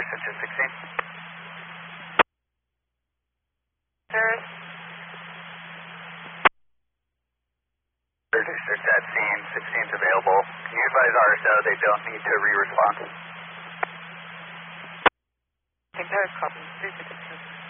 Central 16. Paris. Third district at scene, 16's available. Can you advise RSO they don't need to re-respond? Okay, Paris copy, 366.